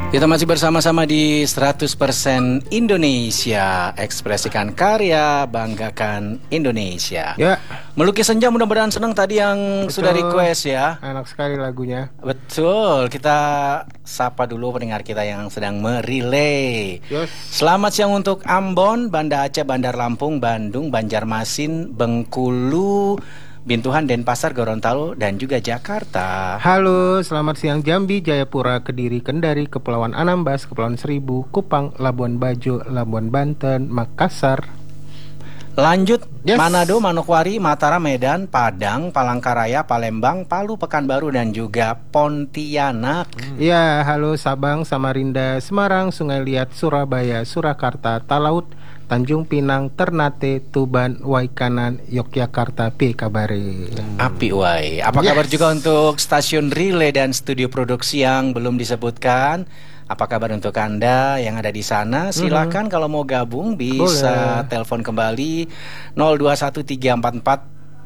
Kita masih bersama-sama di 100% Indonesia. Ekspresikan karya, banggakan Indonesia. Ya. Melukis Senja, mudah-mudahan senang tadi yang Betul. sudah request ya. Enak sekali lagunya. Betul, kita sapa dulu pendengar kita yang sedang merelay. Yes. Selamat siang untuk Ambon, Banda Aceh, Bandar Lampung, Bandung, Banjarmasin, Bengkulu, Bintuhan, Denpasar, Gorontalo, dan juga Jakarta. Halo, selamat siang Jambi, Jayapura, Kediri, Kendari, Kepulauan Anambas, Kepulauan Seribu, Kupang, Labuan Bajo, Labuan Banten, Makassar. Lanjut, Yes. Manado, Manokwari, Mataram, Medan, Padang, Palangkaraya, Palembang, Palu, Pekanbaru, dan juga Pontianak. Ya, halo Sabang, Samarinda, Semarang, Sungai Liat, Surabaya, Surakarta, Talaut, Tanjung Pinang, Ternate, Tuban, Waikanan, Yogyakarta, P kabare. Api Wai. Apa kabar juga untuk stasiun relay dan studio produksi yang belum disebutkan? Apa kabar untuk Anda yang ada di sana? Silakan kalau mau gabung bisa telepon kembali 021344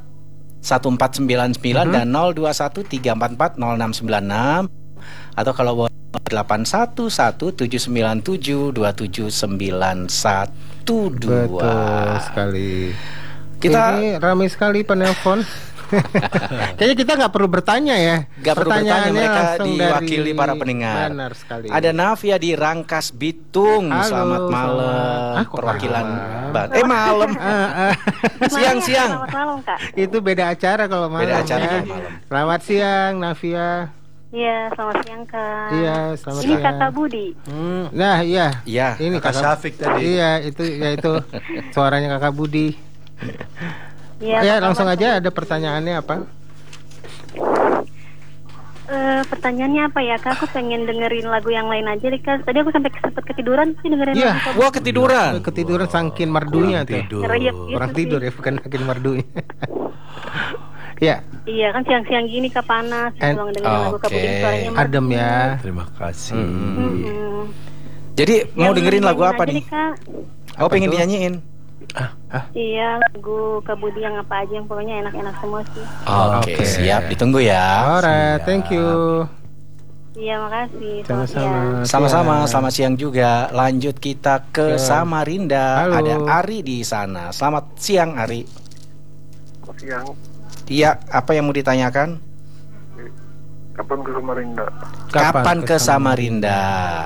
1499 dan 0213440696, atau kalau 811-797-2791. Betul sekali. Kita Ini ramai sekali penelpon. Kayaknya kita nggak perlu bertanya ya. Gak perlu bertanya, mereka langsung diwakili dari para pendengar. Benar sekali. Ada Navia di Rangkas Bitung. Halo, Selamat malam. kok Perwakilan malam? malam. Siang-siang. Selamat malam, Kak. Itu beda acara kalau malam. Beda acara ya. kalau malam. Selamat siang Navia. Iya, selamat siang, Kak. Iya, selamat Ini siang. Kakak Budi. Nah, iya. Iya. Ini Kakak Syafiq tadi. Iya, itu suaranya Kakak Budi. Iya, Ya, Kakak langsung Budi. aja, ada pertanyaannya apa? Pertanyaannya apa ya, Kak? Aku pengen dengerin lagu yang lain aja deh, Kak. Tadi aku sampai sempat ketiduran sih dengerin Iya. lagu Kak. Wah, ketiduran. Ketiduran saking merdunya tuh. Tidur. Ngerayap gitu Orang sih. tidur ya, bukan saking merdunya. Ya, Iya, kan siang-siang gini, Kak, panas. Pulang dengerin lagu Kak Budi, Oke. suaranya merdu. adem ya. Terima kasih. Mm-mm. Jadi mau Yang dengerin lagu nyanyiin apa aja nih? deh, Kak. Oh, pengen tuh? dinyanyiin. Iya, lagu Kak Budi yang apa aja, yang pokoknya enak-enak semua sih. Oke, siap. Ditunggu ya. Alright, thank you. Iya, makasih. Selamat Sama-sama. siang. Sama-sama, selamat siang juga. Lanjut kita ke Samarinda. Halo. Ada Ari di sana. Selamat siang, Ari. Siang, Iya, apa yang mau ditanyakan? kapan ke Samarinda? Kapan ke Samarinda?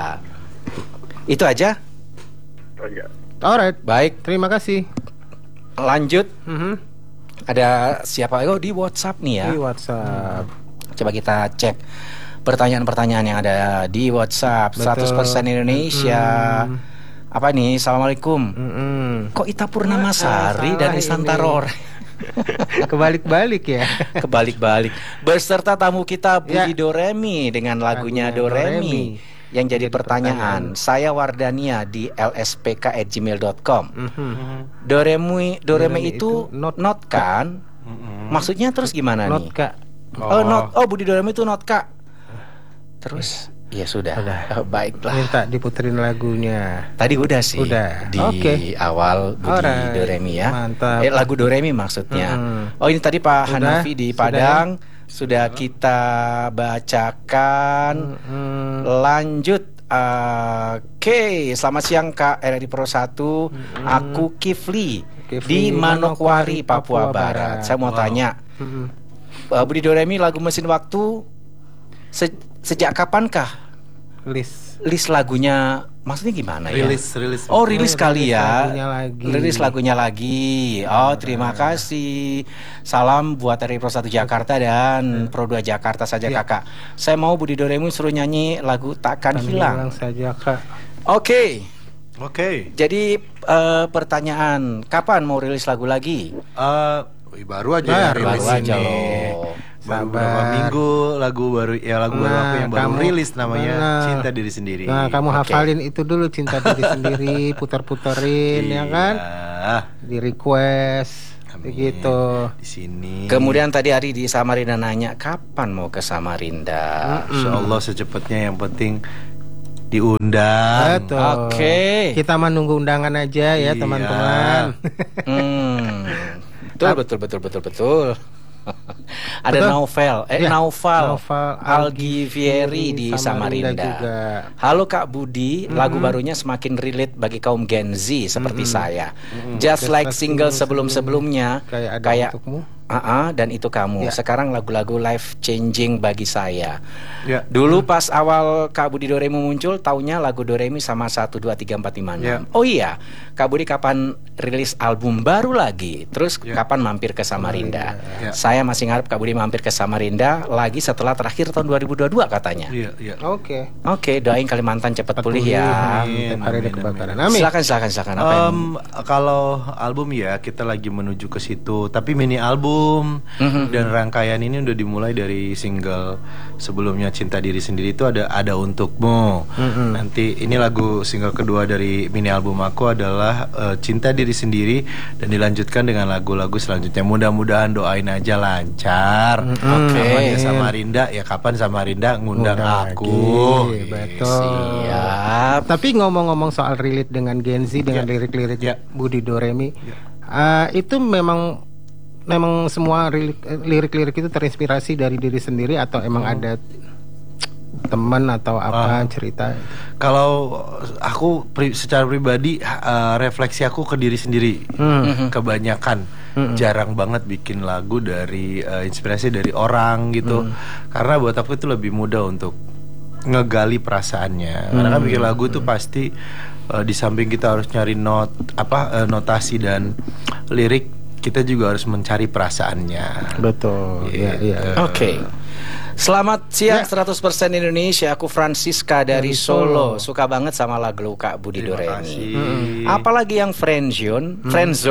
Itu aja? Oh iya. Alright, Baik, terima kasih. lanjut. Mhm. Ada siapa? Oh, di WhatsApp nih ya. Di WhatsApp. Coba kita cek pertanyaan-pertanyaan yang ada di WhatsApp. Betul. 100% Indonesia. Apa nih? Assalamualaikum. Mm-mm. Kok Ita Purnamasari salah dan ini. Isantarore? Kebalik-balik ya. Kebalik-balik. Beserta tamu kita Budi Ya. Doremi dengan lagunya Doremi. Yang jadi pertanyaan, saya Wardania di lspk@gmail.com. Doremi itu not kan? Maksudnya terus gimana Not nih? Kak. Oh, not. Oh, Budi Doremi itu not Kak. Terus ya sudah. Udah. Oh, baiklah. Minta diputerin lagunya. Tadi udah sih. Udah. Di Oke. awal Budi Alright. Doremi ya. Mantap. Lagu Doremi maksudnya. Oh, ini tadi Pak Udah? Hanafi di Sudah Padang sudah kita bacakan. Lanjut. Oke, selamat siang Kak RRI Pro 1. Aku Kifli di Manokwari, Papua Barat. Saya mau tanya, Budi Doremi lagu Mesin Waktu sejak kapankah list lagunya? Maksudnya gimana ya? Rilis. Oh, rilis kali ya. Rilis lagunya lagi. Oh, terima kasih. Salam buat RRI Pro 1 Jakarta dan Pro 2 Jakarta saja Kakak. Saya mau Budi Doremi suruh nyanyi lagu Takkan Hilang. Saja Kak. Oke. Jadi Pertanyaan, kapan mau rilis lagu lagi? baru aja rilis Baru aja ini. loh. Baru beberapa minggu lagu baru aku yang baru kamu- rilis namanya benar. Cinta Diri Sendiri. Nah, kamu Oke. hafalin itu dulu, Cinta Diri Sendiri, putar-puterin ya kan? Di request Amin. begitu. Di sini. Kemudian tadi Ari di Samarinda nanya kapan mau ke Samarinda. Insya Allah secepatnya, yang penting diundang. Betul. Oke. Kita menunggu undangan aja ya, Iya. teman-teman. Betul. Ada Betul. Naufal Naufal Algivieri di Samarinda Samarinda. juga. Halo Kak Budi, lagu barunya semakin relate bagi kaum Gen Z seperti saya. Just like single sebelum-sebelumnya, Kayak ada kayak untukmu. dan itu kamu. Ya. Sekarang lagu-lagu life changing bagi saya. Ya. Dulu pas awal Kak Budi Doremi muncul, taunya lagu Doremi sama 1, 2, 3, 4, 5, 6. Ya. Oh iya, Kak Budi kapan rilis album baru lagi? Terus kapan mampir ke Samarinda? Ya. Saya masih ngarep Kak Budi mampir ke Samarinda lagi setelah terakhir tahun 2022 katanya. Iya, iya. Oke. Oke, doain Kalimantan cepat pulih ya. Amin. Hari ada Amin, kebakaran. amin. Amin. Silakan. Apa yang Kalau album ya kita lagi menuju ke situ, tapi mini album dan rangkaian ini udah dimulai dari single sebelumnya Cinta Diri Sendiri itu ada untukmu. Nanti ini lagu single kedua dari mini album aku adalah Cinta Diri Sendiri dan dilanjutkan dengan lagu-lagu selanjutnya. Mudah-mudahan doain aja lancar. Oke. Namanya Samarinda ya kapan Samarinda ngundang aku. lagi. Betul. Siap. Tapi ngomong-ngomong soal relate dengan Gen Z dengan lirik-lirik Budi Doremi, itu memang semua lirik-lirik itu terinspirasi dari diri sendiri atau emang ada teman atau apa cerita? Kalau aku secara pribadi refleksi aku ke diri sendiri. Kebanyakan jarang banget bikin lagu dari inspirasi dari orang gitu. Karena buat aku itu lebih mudah untuk ngegali perasaannya. Karena kan bikin lagu tuh pasti di samping kita harus nyari notasi dan lirik, kita juga harus mencari perasaannya. Betul. Iya. Oke. Selamat siang 100% Indonesia. Aku Francisca dari Solo. Suka banget sama lagu Kak Budi Doremi. Apalagi yang Friendzone.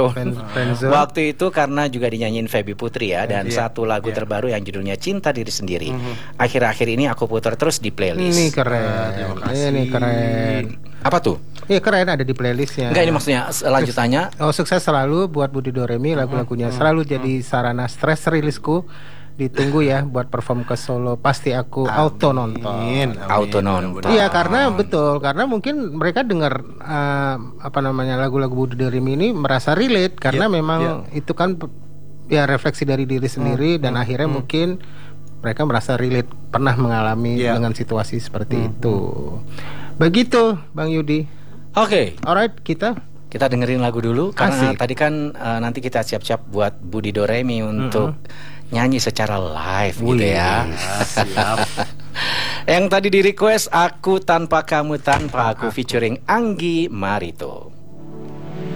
Waktu itu karena juga dinyanyiin Feby Putri ya. Dan satu lagu terbaru yang judulnya Cinta Diri Sendiri. Akhir-akhir ini aku putar terus di playlist. Ini keren. Ini keren. Apa tuh? Iya keren, ada di playlistnya. Enggak, ini maksudnya lanjutannya. Sukses selalu buat Budi Doremi, lagu-lagunya selalu jadi sarana stres rilisku. Ditunggu ya buat perform ke Solo. Pasti aku auto nonton. Auto nonton. Iya karena mungkin mereka dengar lagu-lagu Budi Doremi ini merasa relate karena memang itu kan ya refleksi dari diri sendiri dan akhirnya mungkin mereka merasa relate, pernah mengalami dengan situasi seperti itu. Begitu Bang Yudi. Oke. Alright, kita dengerin lagu dulu karena Asik. tadi kan nanti kita siap-siap buat Budi Doremi untuk nyanyi secara live gitu ya. Siap. Yang tadi di request Aku Tanpa Kamu Tanpa Aku featuring Anggi Marito.